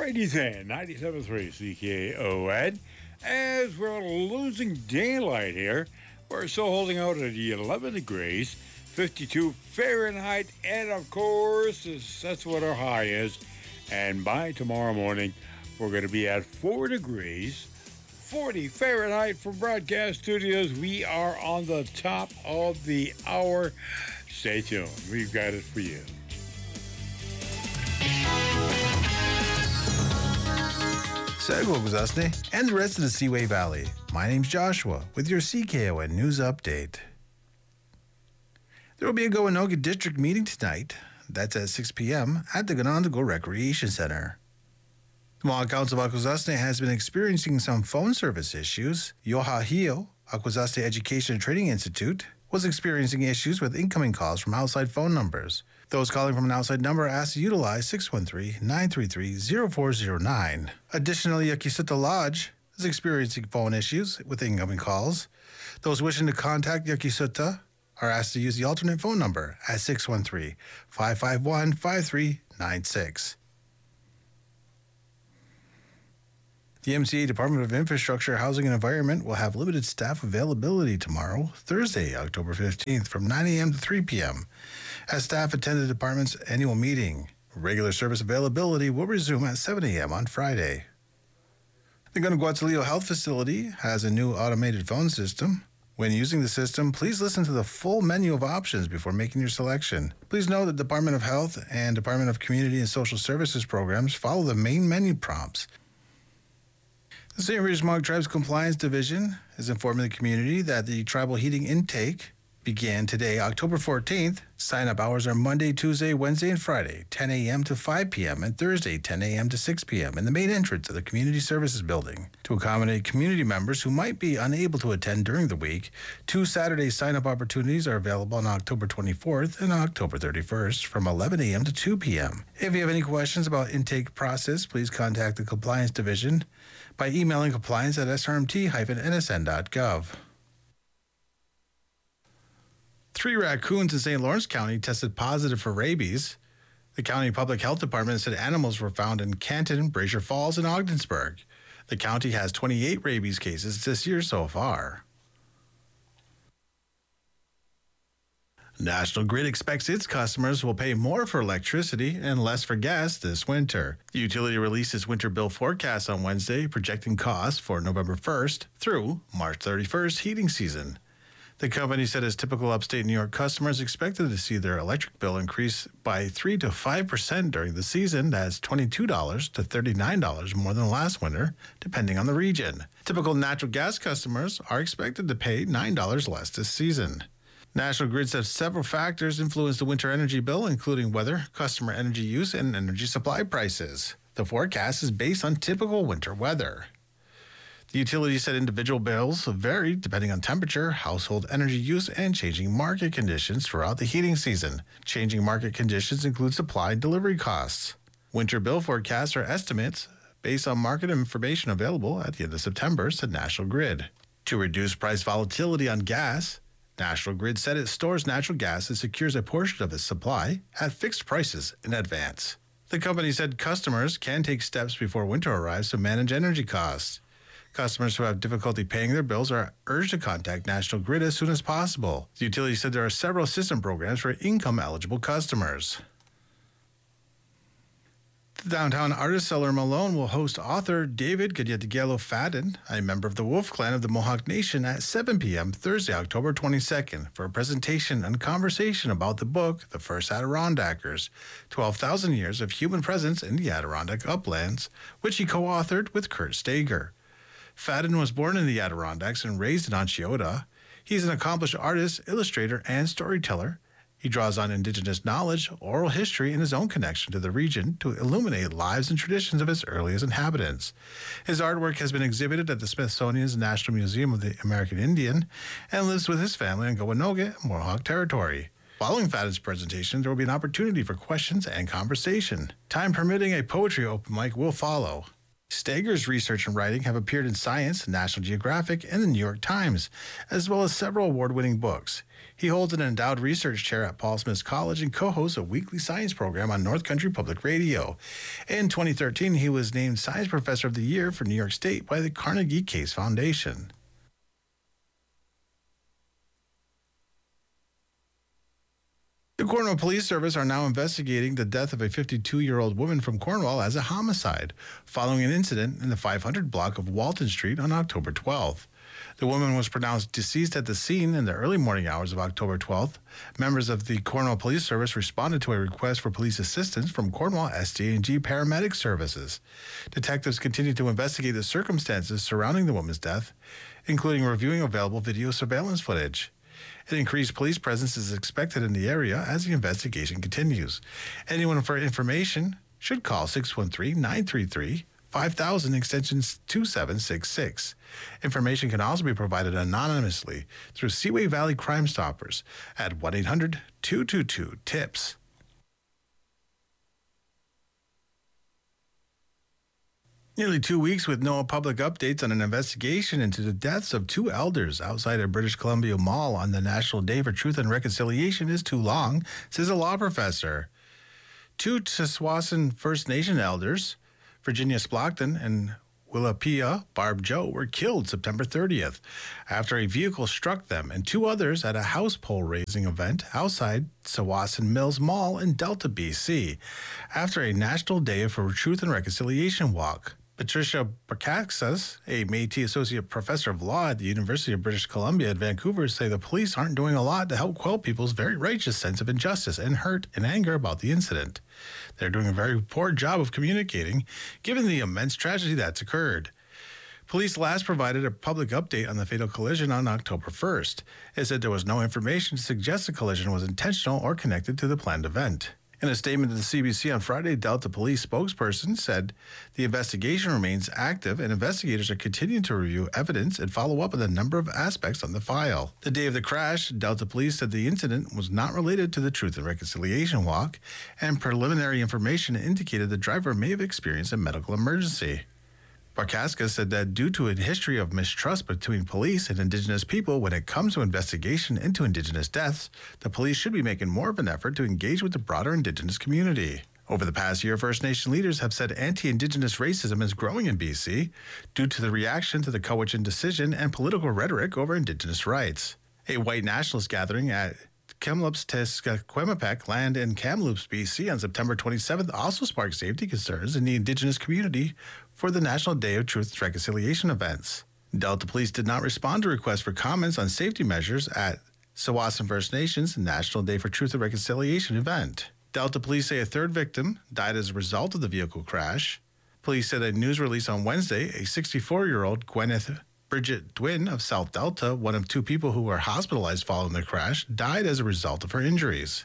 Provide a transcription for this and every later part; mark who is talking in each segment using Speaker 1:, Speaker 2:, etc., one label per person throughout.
Speaker 1: 9010, 97.3 CKON. As we're losing daylight here, we're still holding out at 11 degrees, 52 Fahrenheit, and of course, that's what our high is. And by tomorrow morning, we're going to be at 4 degrees, 40 Fahrenheit from Broadcast Studios. We are on the top of the hour. Stay tuned. We've got it for you.
Speaker 2: Segwo Guzasne and the rest of the Seaway Valley. My name's Joshua with your CKON News Update. There will be a Gowanoga District meeting tonight. That's at 6 p.m. at the Ganondago Recreation Center. The Mohawk Council of Akwesasne has been experiencing some phone service issues. Yohahio, Akwesasne Education and Training Institute, was experiencing issues with incoming calls from outside phone numbers. Those calling from an outside number are asked to utilize 613-933-0409. Additionally, Yakisuta Lodge is experiencing phone issues with incoming calls. Those wishing to contact Yakisuta are asked to use the alternate phone number at 613-551-5396. The MCA Department of Infrastructure, Housing and Environment will have limited staff availability tomorrow, Thursday, October 15th, from 9 a.m. to 3 p.m. as staff attend the department's annual meeting. Regular service availability will resume at 7 a.m. on Friday. The Guanaguatzilio Health Facility has a new automated phone system. When using the system, please listen to the full menu of options before making your selection. Please note that Department of Health and Department of Community and Social Services programs follow the main menu prompts. The St. Regis Mohawk Tribes Compliance Division is informing the community that the tribal heating intake began today, October 14th. Sign-up hours are Monday, Tuesday, Wednesday, and Friday, 10 a.m. to 5 p.m., and Thursday, 10 a.m. to 6 p.m. in the main entrance of the Community Services Building. To accommodate community members who might be unable to attend during the week, 2 Saturday sign-up opportunities are available on October 24th and October 31st from 11 a.m. to 2 p.m. If you have any questions about intake process, please contact the Compliance Division by emailing compliance@srmt-nsn.gov. 3 raccoons in St. Lawrence County tested positive for rabies. The county public health department said animals were found in Canton, Brazier Falls, and Ogdensburg. The county has 28 rabies cases this year so far. National Grid expects its customers will pay more for electricity and less for gas this winter. The utility released its winter bill forecast on Wednesday, projecting costs for November 1st through March 31st heating season. The company said its typical upstate New York customers expected to see their electric bill increase by 3 to 5% during the season. That's $22 to $39 more than last winter, depending on the region. Typical natural gas customers are expected to pay $9 less this season. National Grid said several factors influence the winter energy bill, including weather, customer energy use, and energy supply prices. The forecast is based on typical winter weather. The utility said individual bills vary depending on temperature, household energy use, and changing market conditions throughout the heating season. Changing market conditions include supply and delivery costs. Winter bill forecasts are estimates based on market information available at the end of September, said National Grid. To reduce price volatility on gas, National Grid said it stores natural gas and secures a portion of its supply at fixed prices in advance. The company said customers can take steps before winter arrives to manage energy costs. Customers who have difficulty paying their bills are urged to contact National Grid as soon as possible. The utility said there are several assistance programs for income-eligible customers. The Downtown Artist Cellar Malone will host author David Gadyatigelo Fadden, a member of the Wolf Clan of the Mohawk Nation, at 7 p.m. Thursday, October 22nd, for a presentation and conversation about the book, The First Adirondacers, 12,000 Years of Human Presence in the Adirondack Uplands, which he co-authored with Kurt Stager. Fadden was born in the Adirondacks and raised in Onchiota. He's an accomplished artist, illustrator, and storyteller. He draws on indigenous knowledge, oral history, and his own connection to the region to illuminate lives and traditions of its earliest inhabitants. His artwork has been exhibited at the Smithsonian's National Museum of the American Indian and lives with his family on Gowanoga, Mohawk territory. Following Fadden's presentation, there will be an opportunity for questions and conversation. Time permitting, a poetry open mic will follow. Stager's research and writing have appeared in Science, National Geographic, and the New York Times, as well as several award-winning books. He holds an endowed research chair at Paul Smith College and co-hosts a weekly science program on North Country Public Radio. In 2013, he was named Science Professor of the Year for New York State by the Carnegie Case Foundation. The Cornwall Police Service are now investigating the death of a 52-year-old woman from Cornwall as a homicide, following an incident in the 500 block of Walton Street on October 12th. The woman was pronounced deceased at the scene in the early morning hours of October 12th. Members of the Cornwall Police Service responded to a request for police assistance from Cornwall SJ&G Paramedic Services. Detectives continue to investigate the circumstances surrounding the woman's death, including reviewing available video surveillance footage. An increased police presence is expected in the area as the investigation continues. Anyone for information should call 613-933-5000 extensions 2766. Information can also be provided anonymously through Seaway Valley Crime Stoppers at 1-800-222-TIPS. Nearly 2 weeks with no public updates on an investigation into the deaths of two elders outside a British Columbia mall on the National Day for Truth and Reconciliation is too long, says a law professor. Two Tsawwassen First Nation elders, Virginia Splachton and Willapia Barb Joe, were killed September 30th after a vehicle struck them and two others at a house pole raising event outside Tsawwassen Mills Mall in Delta, BC, after a National Day for Truth and Reconciliation walk. Patricia Barkaxas, a Métis Associate Professor of Law at the University of British Columbia at Vancouver, say the police aren't doing a lot to help quell people's very righteous sense of injustice and hurt and anger about the incident. They're doing a very poor job of communicating, given the immense tragedy that's occurred. Police last provided a public update on the fatal collision on October 1st. It said there was no information to suggest the collision was intentional or connected to the planned event. In a statement to the CBC on Friday, Delta Police spokesperson said the investigation remains active and investigators are continuing to review evidence and follow up on a number of aspects on the file. The day of the crash, Delta Police said the incident was not related to the Truth and Reconciliation walk, and preliminary information indicated the driver may have experienced a medical emergency. Barkaska said that due to a history of mistrust between police and Indigenous people when it comes to investigation into Indigenous deaths, the police should be making more of an effort to engage with the broader Indigenous community. Over the past year, First Nation leaders have said anti-Indigenous racism is growing in BC due to the reaction to the Cowichan decision and political rhetoric over Indigenous rights. A white nationalist gathering at Kamloops Tesquemapec land in Kamloops, BC on September 27th also sparked safety concerns in the Indigenous community for the National Day of Truth and Reconciliation events. Delta Police did not respond to requests for comments on safety measures at Tsawwassen First Nations National Day for Truth and Reconciliation event. Delta Police say a third victim died as a result of the vehicle crash. Police said a news release on Wednesday, a 64-year-old Gwyneth Bridget Dwin of South Delta, one of two people who were hospitalized following the crash, died as a result of her injuries.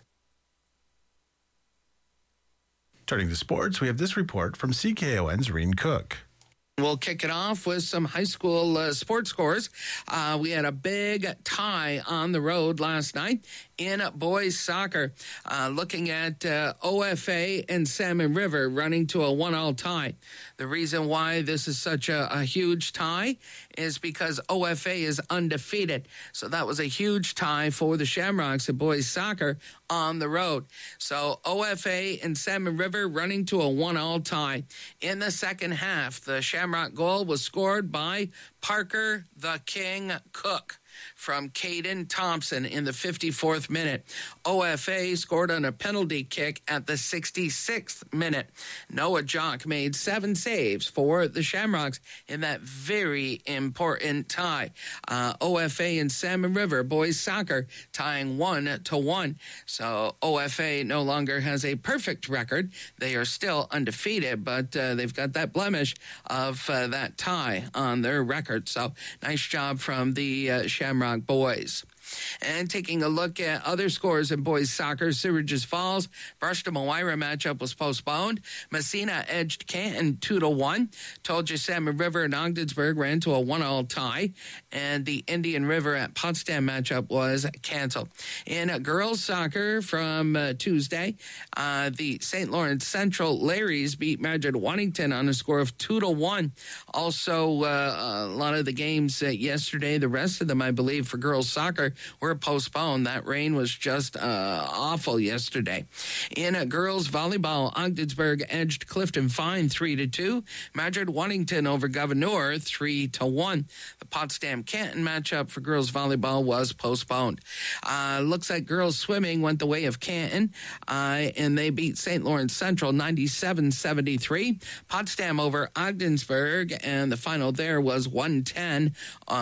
Speaker 2: Turning to sports, we have this report from CKON's Reen Cook.
Speaker 3: We'll kick it off with some high school sports scores. We had a big tie on the road last night in boys soccer. Looking at OFA and Salmon River running to a 1-1 tie. The reason why this is such a huge tie is because OFA is undefeated. So that was a huge tie for the Shamrocks in boys soccer on the road. So OFA and Salmon River running to a 1-1 tie. In the second half, the Shamrock goal was scored by Parker the King Cook from Caden Thompson in the 54th minute. OFA scored on a penalty kick at the 66th minute. Noah Jock made 7 saves for the Shamrocks in that very important tie. OFA and Salmon River boys soccer tying 1-1. So OFA no longer has a perfect record. They are still undefeated, but they've got that blemish of that tie on their record. So nice job from the Shamrock boys. And taking a look at other scores in boys soccer, Syracuse Falls, Brush to Moira matchup was postponed. Messina edged Canton 2-1. Told you Salmon River and Ogdensburg ran to a 1-1 tie. And the Indian River at Potsdam matchup was canceled. In girls soccer from Tuesday, the St. Lawrence Central Larrys beat Madrid Waddington on a score of 2-1. Also, a lot of the games yesterday, the rest of them, I believe, for girls soccer were postponed. That rain was just awful yesterday. In girls volleyball, Ogdensburg edged Clifton Fine 3-2. Madrid Waddington over Gouverneur 3-1. The Potsdam Canton matchup for girls volleyball was postponed. Looks like girls swimming went the way of Canton, and they beat St. Lawrence Central 97-73. Potsdam over Ogdensburg, and the final there was 110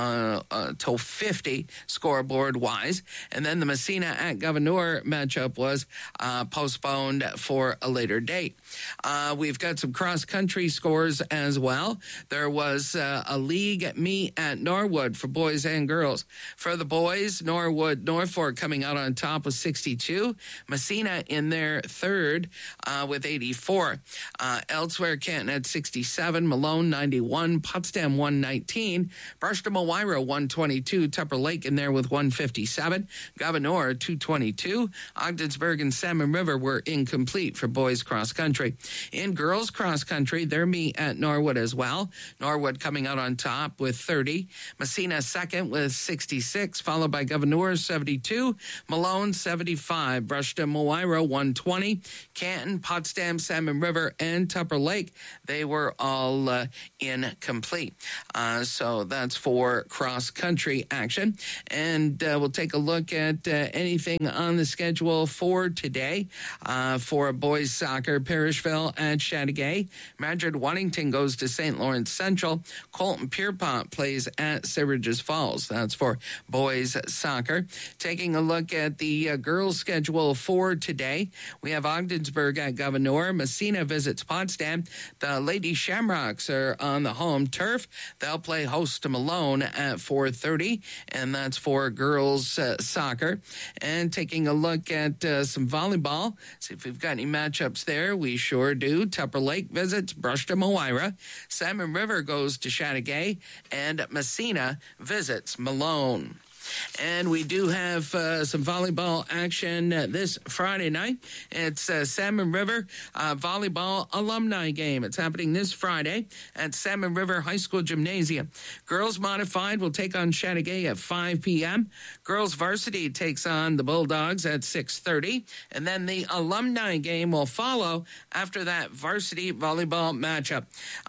Speaker 3: to 50 scoreboard wise. And then the Messina at Gouverneur matchup was postponed for a later date. We've got some cross country scores as well. There was a league meet at Norwood for boys and girls. For the boys, Norfolk coming out on top with 62. Messina in their third with 84. Elsewhere, Canton had 67. Malone 91. Potsdam 119. Brush to Moira 122. Tupper Lake in there with 157. Gouverneur 222. Ogdensburg and Salmon River were incomplete for boys cross country. In girls cross country, their meet at Norwood as well. Norwood coming out on top with 30. Messina second with 66, followed by Gouverneur 72. Malone 75. Brush to Moira 120. Canton, Potsdam, Salmon River, and Tupper Lake, they were all incomplete. So that's for cross country action. And we'll take a look at anything on the schedule for today. For boys soccer, Parishville at Chateauguay. Madrid Waddington goes to St. Lawrence Central. Colton Pierpont plays at Syracuse Falls. That's for boys soccer. Taking a look at the girls schedule for today, we have Ogdensburg at Gouverneur. Messina visits Potsdam. The Lady Shamrocks are on the home turf. They'll play host to Malone at 4:30, and that's for girls soccer. And taking a look at some volleyball, see if we've got any matchups there. We sure do. Tupper Lake visits Brush to Moira. Salmon River goes to Chateauguay, and Messina visits Malone. And we do have some volleyball action this Friday night. It's Salmon River Volleyball Alumni Game. It's happening this Friday at Salmon River High School Gymnasium. Girls Modified will take on Chateauguay at 5 p.m. Girls Varsity takes on the Bulldogs at 6:30. And then the Alumni Game will follow after that varsity volleyball matchup.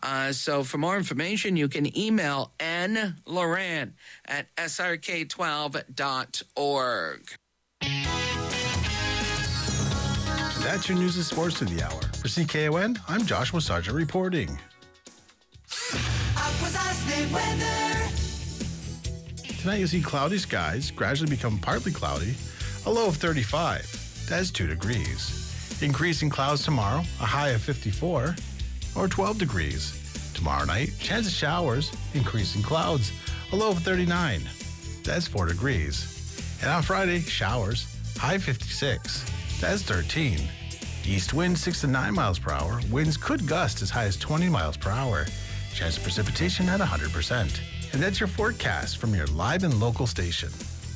Speaker 3: So for more information, you can email nloran at srk12.org.
Speaker 2: That's your news and sports of the hour. For CKON, I'm Joshua Sargent reporting. Tonight you'll see cloudy skies gradually become partly cloudy, a low of 35. That's 2 degrees. Increasing clouds tomorrow, a high of 54 or 12 degrees. Tomorrow night, chance of showers, increasing clouds, a low of 39. That's 4 degrees. And on Friday, showers, high 56. That's 13. East wind 6 to 9 miles per hour. Winds could gust as high as 20 miles per hour. Chance of precipitation at 100%. And that's your forecast from your live and local station.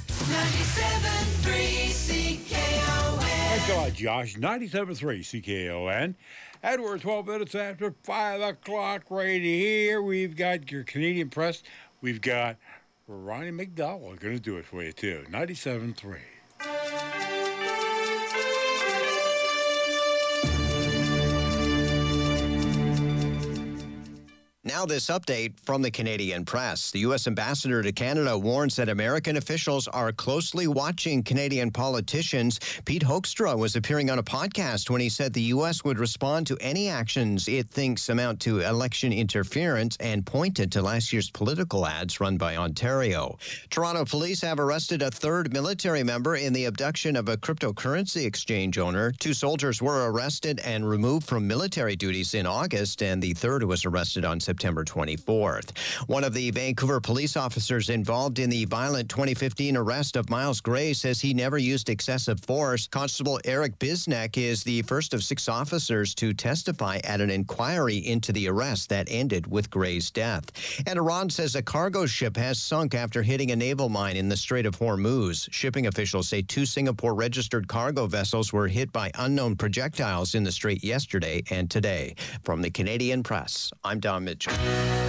Speaker 4: 97.3 CKON.
Speaker 1: Thanks a lot, Josh. 97.3 CKON. And we're 12 minutes after 5 o'clock right here. We've got your Canadian Press. We've got Ronnie McDowell going to do it for you, too. 97.3.
Speaker 5: Now this update from the Canadian Press. The U.S. Ambassador to Canada warns that American officials are closely watching Canadian politicians. Pete Hoekstra was appearing on a podcast when he said the U.S. would respond to any actions it thinks amount to election interference and pointed to last year's political ads run by Ontario. Toronto police have arrested a third military member in the abduction of a cryptocurrency exchange owner. 2 soldiers were arrested and removed from military duties in August, and the third was arrested on September September 24th. One of the Vancouver police officers involved in the violent 2015 arrest of Miles Gray says he never used excessive force. Constable Eric Bisnek is the first of 6 officers to testify at an inquiry into the arrest that ended with Gray's death. And Iran says a cargo ship has sunk after hitting a naval mine in the Strait of Hormuz. Shipping officials say 2 Singapore-registered cargo vessels were hit by unknown projectiles in the strait yesterday and today. From the Canadian Press, I'm Don Mitchell.